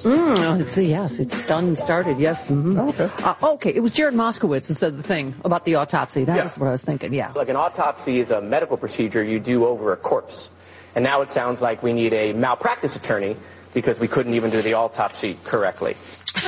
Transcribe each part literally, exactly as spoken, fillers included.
Mm, it's, yes, it's done and started, yes. Mm-hmm. Oh, okay. Uh, okay, it was Jared Moskowitz that said the thing about the autopsy. That Yeah. was what I was thinking, yeah. Like an autopsy is a medical procedure you do over a corpse. And now it sounds like we need a malpractice attorney because we couldn't even do the autopsy correctly.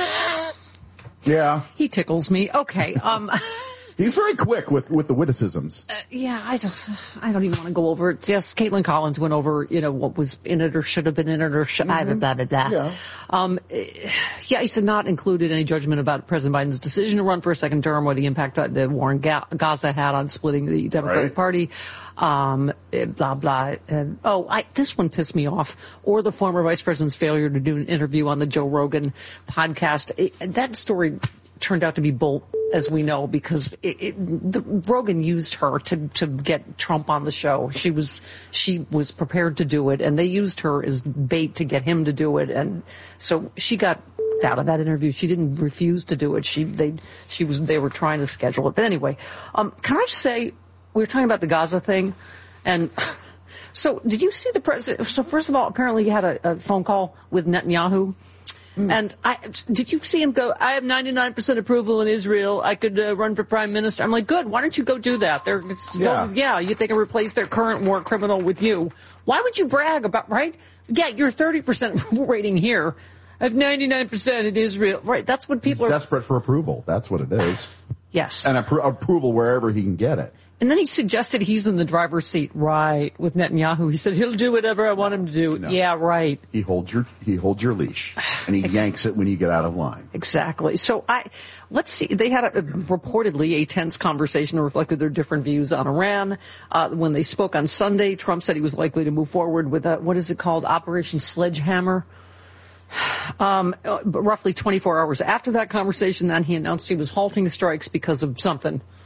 Yeah. He tickles me. Okay, um... He's very quick with, with the witticisms. Uh, yeah, I just, I don't even want to go over it. Yes, Caitlin Collins went over, you know, what was in it or should have been in it or should, mm-hmm. blah, blah, blah. Yeah. Um, yeah, he said not included any judgment about President Biden's decision to run for a second term or the impact that the war in Ga- Gaza had on splitting the Democratic right. Party. Um, blah, blah. And, oh, I, this one pissed me off. Or the former vice president's failure to do an interview on the Joe Rogan podcast. It, that story turned out to be bull, as we know, because it, it, the, Rogan used her to to get Trump on the show. She was she was prepared to do it, and they used her as bait to get him to do it, and so she got out of that interview. She didn't refuse to do it. She they she was they were trying to schedule it. But anyway, um, can I just say we were talking about the Gaza thing, and so did you see the president? So first of all, apparently he had a, a phone call with Netanyahu. And I, did you see him go, I have ninety-nine percent approval in Israel. I could uh, run for prime minister. I'm like, good. Why don't you go do that? They're, yeah. yeah, you, they can replace their current war criminal with you. Why would you brag about, right? Yeah, you're thirty percent rating here. I have ninety-nine percent in Israel. Right, that's what people He's are. desperate for approval. That's what it is. Yes. And appro- approval wherever he can get it. And then he suggested he's in the driver's seat, right, with Netanyahu. He said, he'll do whatever I want him to do. No. Yeah, right. He holds your he holds your leash, and he yanks it when you get out of line. Exactly. So I, let's see. They had a, reportedly a tense conversation that reflected their different views on Iran. Uh, when they spoke on Sunday, Trump said he was likely to move forward with a, what is it called, Operation Sledgehammer. Um, roughly twenty-four hours after that conversation, then he announced he was halting the strikes because of something.